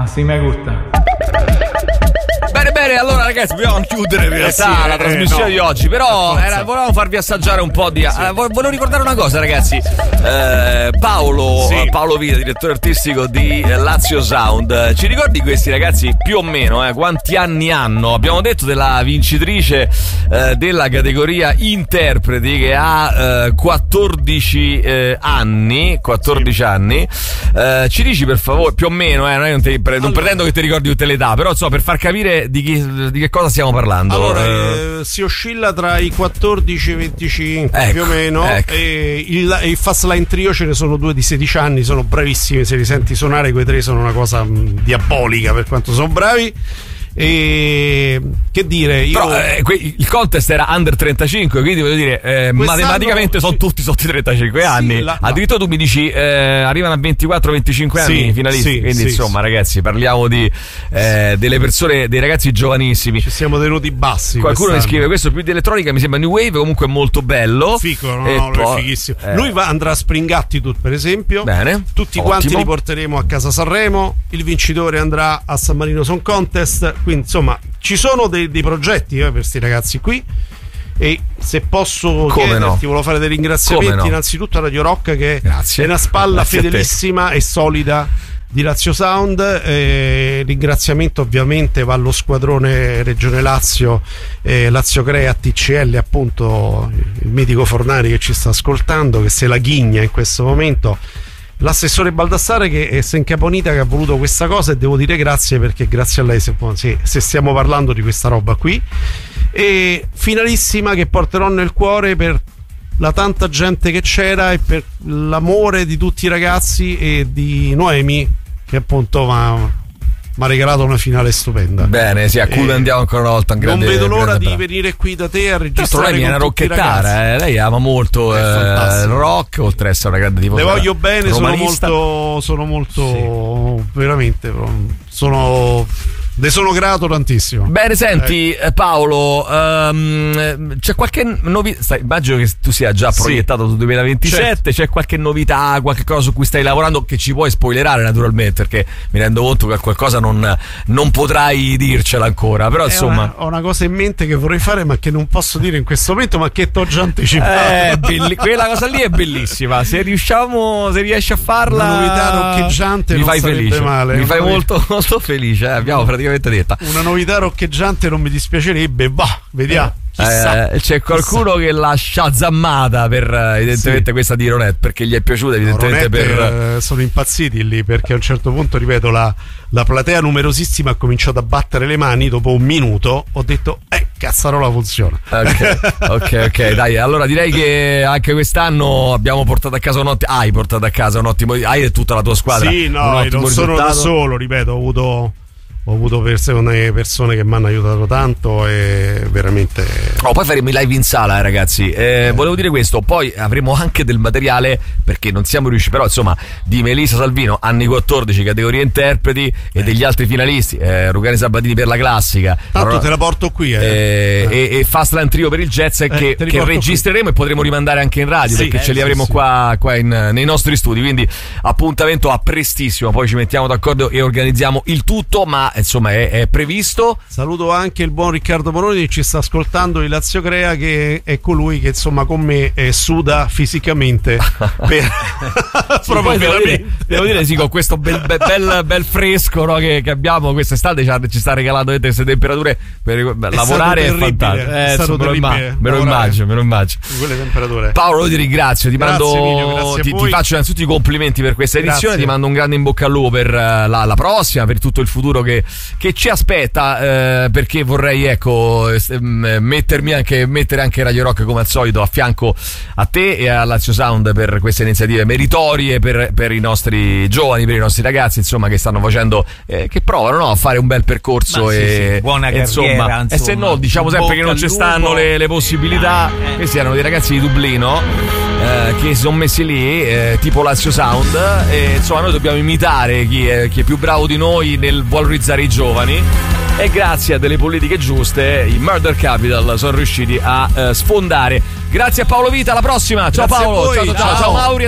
si me gusta. Bene, allora ragazzi dobbiamo chiudere in realtà la trasmissione di oggi, però volevamo farvi assaggiare un po' di... volevo ricordare una cosa ragazzi, Paolo Vita, direttore artistico di Lazio Sound, ci ricordi questi ragazzi più o meno quanti anni hanno? Abbiamo detto della vincitrice della categoria interpreti che ha 14 anni, ci dici per favore più o meno, non pretendo che ti ricordi tutte le età, però per far capire di che cosa stiamo parlando. Allora, si oscilla tra i 14 e i 25 più o meno, e il Fast Line Trio ce ne sono 2 di 16 anni, sono bravissimi, se li senti suonare quei 3 sono una cosa diabolica per quanto sono bravi. E che dire, però il contest era under 35, quindi voglio dire matematicamente sono tutti sotto i 35 anni. Addirittura tu mi dici arrivano a 24-25 anni i finalisti, quindi insomma ragazzi parliamo di delle persone, dei ragazzi giovanissimi. Ci siamo tenuti bassi. Qualcuno mi scrive questo più di elettronica, mi sembra new wave, comunque molto bello. Fico, no, è fighissimo. Lui andrà a Spring Attitude per esempio. Bene, tutti quanti li porteremo a casa Sanremo, il vincitore andrà a San Marino Song Contest. Quindi insomma ci sono dei progetti per questi ragazzi qui, e se posso chiederti, volevo fare dei ringraziamenti innanzitutto a Radio Rock che è una spalla fedelissima e solida di Lazio Sound. Ringraziamento ovviamente va allo squadrone Regione Lazio, Lazio Crea, TCL, appunto il mitico Fornari che ci sta ascoltando, che se la ghigna in questo momento, l'assessore Baldassare che è Sencaponita, che ha voluto questa cosa, e devo dire grazie, perché grazie a lei se stiamo parlando di questa roba qui. E finalissima che porterò nel cuore per la tanta gente che c'era e per l'amore di tutti i ragazzi e di Noemi, che appunto mi ha regalato una finale stupenda. Bene, a cui andiamo ancora una volta. Non vedo l'ora di venire qui da te a registrare. Lei è una rockettara, lei ama molto il rock, oltre ad essere una grande tipo. Le voglio bene, sono molto veramente ne sono grato tantissimo. Bene, senti Paolo, c'è qualche novità? Immagino che tu sia già proiettato sul 2027, certo. C'è qualche novità, qualche cosa su cui stai lavorando che ci puoi spoilerare naturalmente, perché mi rendo conto che qualcosa non potrai dircela ancora, però insomma ho una cosa in mente che vorrei fare ma che non posso dire in questo momento, ma che t'ho già anticipato. Quella cosa lì è bellissima, se riesci a farla, una novità roccheggiante, mi non fai felice, male. Mi fai molto molto felice, abbiamo praticamente detta una novità roccheggiante, non mi dispiacerebbe, vediamo. C'è qualcuno che l'ha sciazammata per evidentemente questa di Ronet, perché gli è piaciuta evidentemente. Sono impazziti lì, perché a un certo punto, ripeto, la platea numerosissima ha cominciato a battere le mani. Dopo un minuto ho detto cazzarola funziona. Ok, dai, allora direi che anche quest'anno abbiamo portato a casa hai portato a casa un ottimo, hai e tutta la tua squadra. Sì, no, non sono da solo, ripeto, ho avuto persone che mi hanno aiutato tanto, e veramente poi faremo i live in sala, ragazzi. Volevo dire questo, poi avremo anche del materiale, perché non siamo riusciti, però insomma, di Melissa Salvino, anni 14, categoria interpreti, e degli altri finalisti, Rugani Sabatini per la classica, tanto te la porto qui e Fast Line Trio per il jazz, che registreremo qui, e potremo rimandare anche in radio, perché ce li avremo qua nei nostri studi, quindi appuntamento a prestissimo, poi ci mettiamo d'accordo e organizziamo il tutto, ma insomma è previsto. Saluto anche il buon Riccardo Moroni che ci sta ascoltando, di Lazio Crea, che è colui che insomma con me suda fisicamente proprio devo dire sì, con questo bel fresco, no, che abbiamo quest'estate, ci sta regalando queste temperature per lavorare, è fantastico. È stato terribile, me lo immagino quelle temperature. Paolo, ti ringrazio, ti faccio innanzitutto i complimenti per questa edizione, ti mando un grande in bocca al lupo per la prossima, per tutto il futuro che ci aspetta, perché vorrei mettere anche Radio Rock come al solito a fianco a te e a Lazio Sound per queste iniziative meritorie per i nostri giovani, per i nostri ragazzi, insomma, che stanno facendo, che provano a fare un bel percorso, buona carriera, e se no diciamo sempre che non ci stanno le possibilità. Questi erano dei ragazzi di Dublino che si sono messi lì, tipo Lazio Sound, e insomma noi dobbiamo imitare chi è più bravo di noi nel valorizzare i giovani, e grazie a delle politiche giuste i Murder Capital sono riusciti a sfondare. Grazie a Paolo Vita, alla prossima. Ciao Paolo, ciao Mauri.